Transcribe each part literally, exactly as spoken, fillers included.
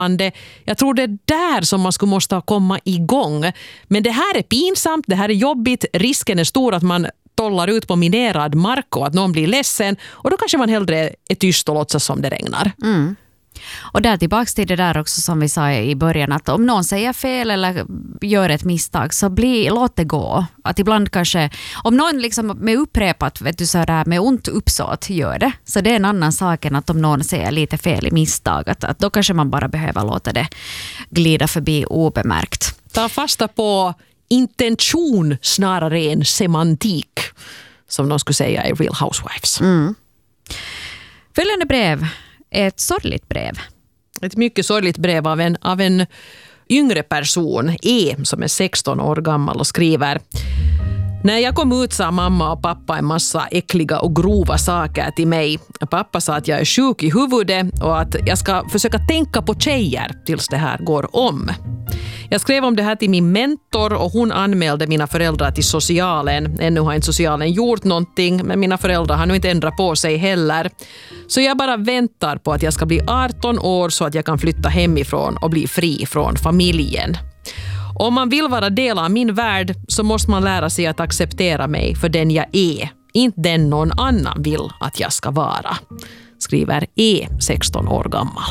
Jag tror det är där som man skulle måste komma igång. Men det här är pinsamt, det här är jobbigt. Risken är stor att man tollar ut på minerad mark och att någon blir ledsen. Och då kanske man hellre är tyst och låtsas som det regnar. Mm. Och där tillbaka till det där också som vi sa i början, att om någon säger fel eller gör ett misstag så bli, låt det gå. Att ibland kanske, om någon liksom med upprepat, vet du, så där, med ont uppsåt gör det, så det är en annan sak än att om någon säger lite fel i misstag, att, att då kanske man bara behöver låta det glida förbi obemärkt. Ta fasta på intention snarare än semantik, som de skulle säga i Real Housewives. Mm. Följande brev är ett sorgligt brev. Ett mycket sorgligt brev av en, av en yngre person, E, som är sexton år gammal och skriver: när jag kom ut sa mamma och pappa en massa äckliga och grova saker till mig. Pappa sa att jag är sjuk i huvudet och att jag ska försöka tänka på tjejer tills det här går om. Jag skrev om det här till min mentor och hon anmälde mina föräldrar till socialen. Ännu har inte socialen gjort någonting, men mina föräldrar har nu inte ändrat på sig heller. Så jag bara väntar på att jag ska bli arton år så att jag kan flytta hemifrån och bli fri från familjen. Om man vill vara del av min värld så måste man lära sig att acceptera mig för den jag är. Inte den någon annan vill att jag ska vara. Skriver E, sexton år gammal.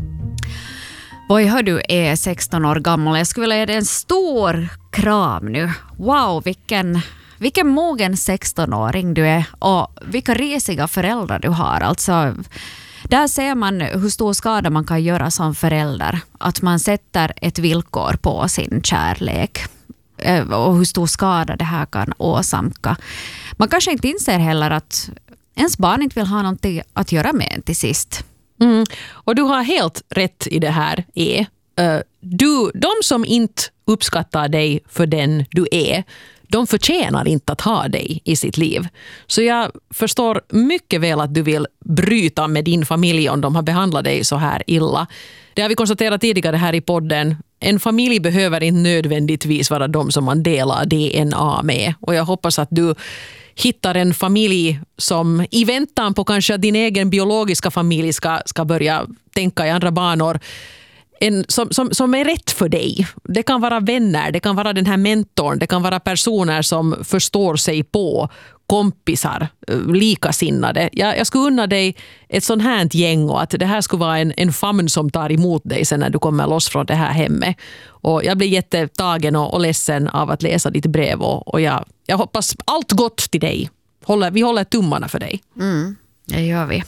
Oj, hör du, är sexton år gammal. Jag skulle vilja ge dig en stor kram nu. Wow, vilken, vilken mogen sexton-åring du är. Och vilka resiga föräldrar du har. Alltså, där ser man hur stor skada man kan göra som förälder. Att man sätter ett villkor på sin kärlek. Och hur stor skada det här kan åsamka. Man kanske inte inser heller att ens barn inte vill ha någonting att göra med en till sist. Mm. Och du har helt rätt i det här, E. Uh, du, de som inte uppskattar dig för den du är, de förtjänar inte att ha dig i sitt liv. Så jag förstår mycket väl att du vill bryta med din familj om de har behandlat dig så här illa. Det har vi konstaterat tidigare här i podden. En familj behöver inte nödvändigtvis vara de som man delar D N A med. Och jag hoppas att du hittar en familj som i väntan på kanske att din egen biologiska familj ska, ska börja tänka i andra banor. En, som, som, som är rätt för dig. Det kan vara vänner, det kan vara den här mentorn, det kan vara personer som förstår sig på, kompisar, likasinnade. Jag, jag skulle unna dig ett sånt här gäng och att det här skulle vara en, en famn som tar emot dig sen när du kommer loss från det här hemmet. Och jag blir jättetagen och, och ledsen av att läsa ditt brev och, och jag, jag hoppas allt gott till dig. Håller, vi håller tummarna för dig. Mm, det gör vi.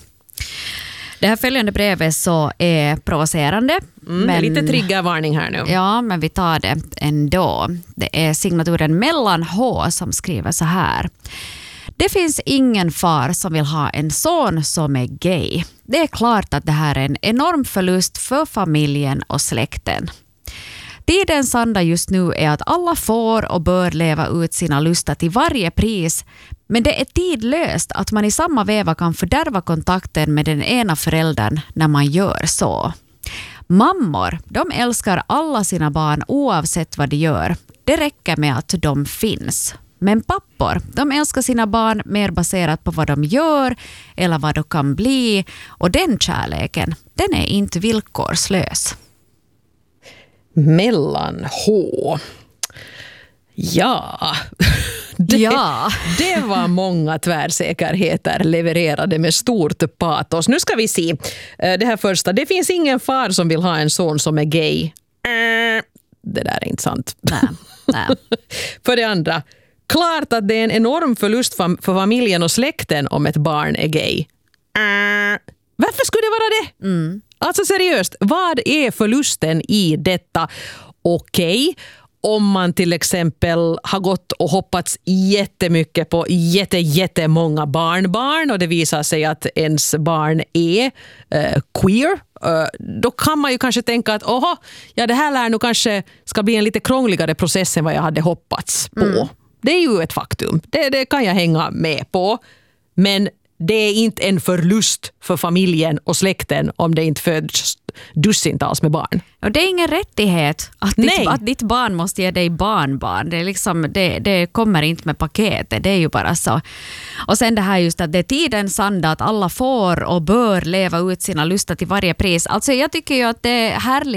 Det här följande brevet så är provocerande. Mm, men, lite triggervarning här nu. Ja, men vi tar det ändå. Det är signaturen Mellan H som skriver så här. Det finns ingen far som vill ha en son som är gay. Det är klart att det här är en enorm förlust för familjen och släkten. Tidens anda just nu är att alla får och bör leva ut sina lustar till varje pris. Men det är tidlöst att man i samma veva kan fördärva kontakten med den ena föräldern när man gör så. Mammor, de älskar alla sina barn oavsett vad de gör. Det räcker med att de finns. Men pappor, de älskar sina barn mer baserat på vad de gör eller vad de kan bli. Och den kärleken, den är inte villkorslös. Mellan H. Ja, det, ja. det var många tvärsäkerheter levererade med stort patos. Nu ska vi se. Det här första. Det finns ingen far som vill ha en son som är gay. Det där är inte sant. Nej, nej. För det andra. Klart att det är en enorm förlust för familjen och släkten om ett barn är gay. Varför skulle det vara det? Mm. Alltså seriöst, vad är förlusten i detta? Okej, om man till exempel har gått och hoppats jättemycket på jätte, jättemånga barnbarn och det visar sig att ens barn är uh, queer, uh, då kan man ju kanske tänka att oho, ja, det här lär nog kanske ska bli en lite krångligare process än vad jag hade hoppats på. Mm. Det är ju ett faktum. Det, det kan jag hänga med på. Men det är inte en förlust för familjen och släkten om det inte föds dussintals med barn. Och det är ingen rättighet att ditt, att ditt barn måste ge dig barnbarn. Det, är liksom, det, det kommer inte med paketet, det är ju bara så. Och sen det här just att det är tidens anda att alla får och bör leva ut sina lustar till varje pris. Alltså jag tycker ju att det är härligt